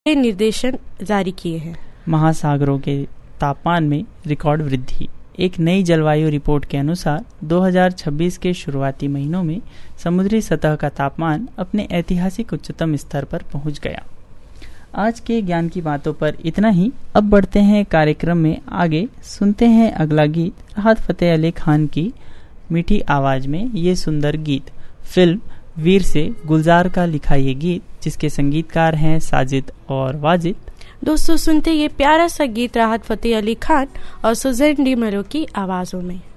निर्देशन जारी किए हैं। महासागरों के तापमान में रिकॉर्ड वृद्धि। एक नई जलवायु रिपोर्ट के अनुसार 2026 के शुरुआती महीनों में समुद्री सतह का तापमान अपने ऐतिहासिक उच्चतम स्तर पर पहुंच गया। आज के ज्ञान की बातों पर इतना ही। अब बढ़ते हैं कार्यक्रम में आगे, सुनते हैं अगला गीत राहत फतेह अली खान की मीठी आवाज में। ये सुंदर गीत फिल्म वीर से गुलजार का लिखा ये गीत, जिसके संगीतकार हैं साजिद और वाजिद। दोस्तों सुनते ये प्यारा सा गीत राहत फतेह अली खान और सुजैन डी मेलो की आवाजों में।